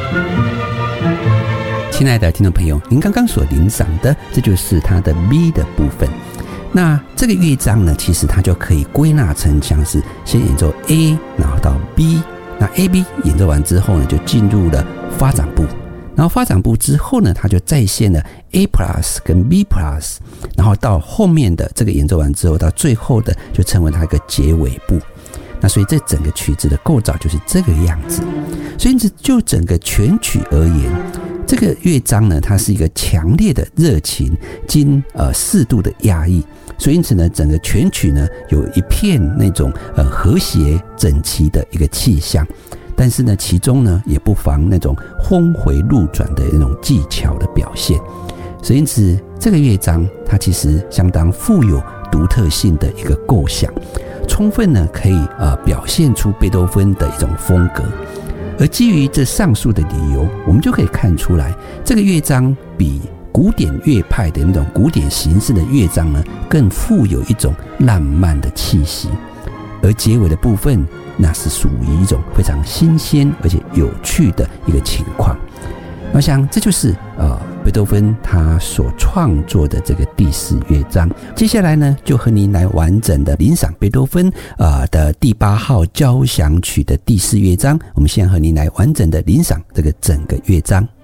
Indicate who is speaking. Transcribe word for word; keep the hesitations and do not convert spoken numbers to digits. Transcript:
Speaker 1: 亲爱的听众朋友，您刚刚所聆赏的，这就是它的 B 的部分。那这个乐章呢，其实它就可以归纳成像是先演奏 A， 然后到 B， 那 A、B 演奏完之后呢，就进入了发展部。然后发展部之后呢，它就再现了 A plus 跟 B plus， 然后到后面的这个演奏完之后，到最后的就成为它一个结尾部。那所以这整个曲子的构造就是这个样子。所以就整个全曲而言，这个乐章呢，它是一个强烈的热情经呃适度的压抑，所以因此呢，整个全曲呢有一片那种呃和谐整齐的一个气象。但是呢，其中呢也不妨那种峰回路转的那种技巧的表现，所以因此这个乐章它其实相当富有独特性的一个构想，充分呢可以呃表现出贝多芬的一种风格。而基于这上述的理由，我们就可以看出来，这个乐章比古典乐派的那种古典形式的乐章呢，更富有一种浪漫的气息。而结尾的部分，那是属于一种非常新鲜而且有趣的一个情况。我想这就是呃贝多芬他所创作的这个第四乐章。接下来呢，就和您来完整的聆赏贝多芬呃的第八号交响曲的第四乐章。我们先和您来完整的聆赏这个整个乐章。